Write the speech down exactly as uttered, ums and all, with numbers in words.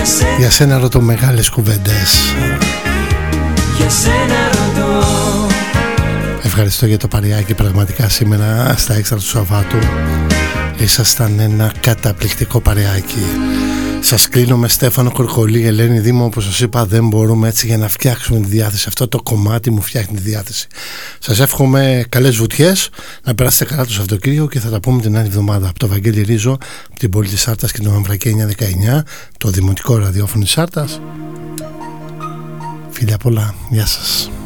Για σένα ρωτώ μεγάλες κουβέντες. Για σένα ρωτώ. Ευχαριστώ για το παρεάκι. Πραγματικά σήμερα στα έξτρα του Σαββάτου ήσασταν ένα καταπληκτικό παρεάκι. Σας κλείνω με Στέφανο Κορκολή, Ελένη Δήμο. Όπως σας είπα, δεν μπορούμε έτσι για να φτιάξουμε τη διάθεση. Αυτό το κομμάτι μου φτιάχνει τη διάθεση. Σας εύχομαι καλές βουτιές, να περάσετε καλά το Σαββατοκύριακο και θα τα πούμε την άλλη εβδομάδα. Από το Βαγγέλη Ρίζο, από την πόλη της Σάρτας και το Αμβρακέ εννιακόσια δεκαεννιά, το δημοτικό ραδιόφωνο της Σάρτας. Φιλιά πολλά, γεια σας.